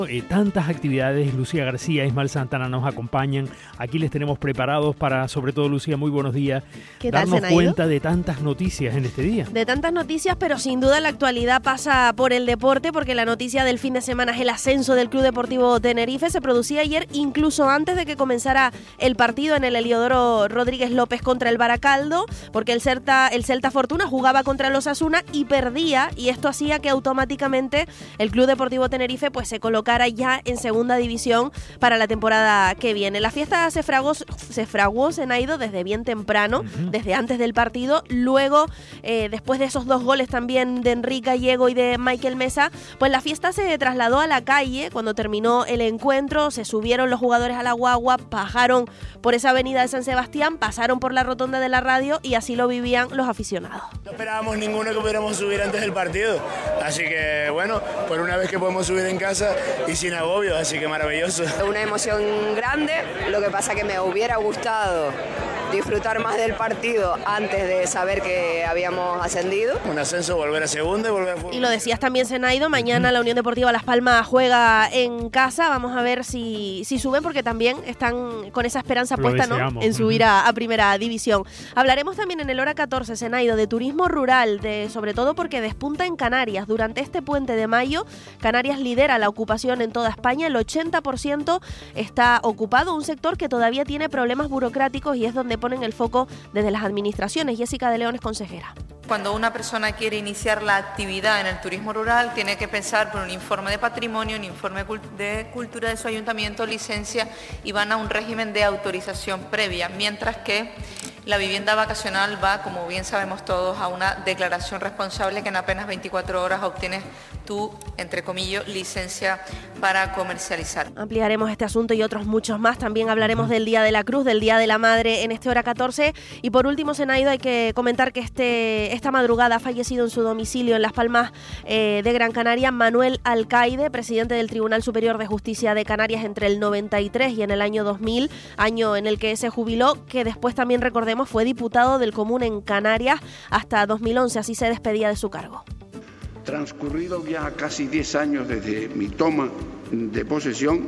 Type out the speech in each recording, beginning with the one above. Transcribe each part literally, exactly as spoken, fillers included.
Eh, tantas actividades, Lucía García, Ismael Santana nos acompañan. Aquí les tenemos preparados para, sobre todo Lucía, muy buenos días, ¿Qué tal, darnos Zenaído? cuenta de tantas noticias en este día. De tantas noticias, pero sin duda la actualidad pasa por el deporte, porque la noticia del fin de semana es el ascenso del Club Deportivo Tenerife. Se producía ayer, incluso antes de que comenzara el partido en el Heliodoro Rodríguez López contra el Baracaldo, porque el Celta, el Celta Fortuna jugaba contra los Osasuna y perdía, y esto hacía que automáticamente el Club Deportivo Tenerife pues se colocara ya en segunda división para la temporada que viene. La fiesta se fraguó, se fraguó Zenaído desde bien temprano, uh-huh. desde antes del partido. Luego, eh, después de esos dos goles también de Enrique Gallego y de Michael Mesa, pues la fiesta se trasladó a la calle. Cuando terminó el encuentro, se subieron los jugadores a la guagua, bajaron por esa avenida de San Sebastián, pasaron por la rotonda de la radio y así lo vivían los aficionados. No esperábamos ninguno que pudiéramos subir antes del partido, así que bueno, por una vez que podemos subir en casa y sin agobio, así que maravilloso. Una emoción grande, lo que pasa que me hubiera gustado disfrutar más del partido antes de saber que habíamos ascendido. Un ascenso, volver a segunda y volver a fútbol. Y lo decías también, Zenaído, mañana la Unión Deportiva Las Palmas juega en casa. Vamos a ver si, si suben, porque también están con esa esperanza lo puesta, deseamos, ¿no?, en subir a, a Primera División. Hablaremos también en el Hora catorce, Zenaído, de turismo rural, de, sobre todo porque despunta en Canarias. Durante este puente de mayo, Canarias lidera la ocupación en toda España. El ochenta por ciento está ocupado, un sector que todavía tiene problemas burocráticos y es donde ponen el foco desde las administraciones. Jessica de León es consejera. Cuando una persona quiere iniciar la actividad en el turismo rural, tiene que pensar por un informe de patrimonio, un informe de cultura de su ayuntamiento, licencia, y van a un régimen de autorización previa, mientras que la vivienda vacacional va, como bien sabemos todos, a una declaración responsable que en apenas veinticuatro horas obtienes tu, entre comillas, licencia para comercializar. Ampliaremos este asunto y otros muchos más. También hablaremos del Día de la Cruz, del Día de la Madre en este Hora catorce. Y por último, Zenaído, hay que comentar que este, esta madrugada ha fallecido en su domicilio en Las Palmas eh, de Gran Canaria Manuel Alcaide, presidente del Tribunal Superior de Justicia de Canarias entre el noventa y tres y en el año dos mil, año en el que se jubiló, que después también recordemos fue diputado del Común en Canarias hasta dos mil once, así se despedía de su cargo. Transcurridos ya casi diez años desde mi toma de posesión,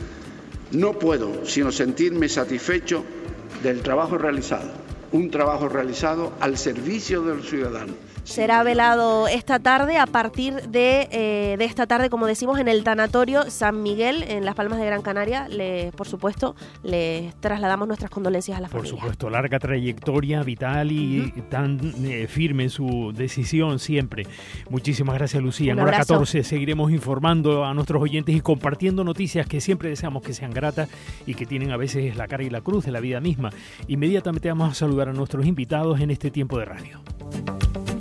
no puedo sino sentirme satisfecho del trabajo realizado, un trabajo realizado al servicio de los ciudadanos. Será velado esta tarde, a partir de, eh, de esta tarde, como decimos, en el tanatorio San Miguel, en Las Palmas de Gran Canaria. Le, por supuesto, le trasladamos nuestras condolencias a la familia. Por supuesto, larga trayectoria vital y uh-huh. tan eh, firme en su decisión siempre. Muchísimas gracias, Lucía. En Hora catorce seguiremos informando a nuestros oyentes y compartiendo noticias que siempre deseamos que sean gratas y que tienen a veces la cara y la cruz de la vida misma. Inmediatamente vamos a saludar a nuestros invitados en este tiempo de radio.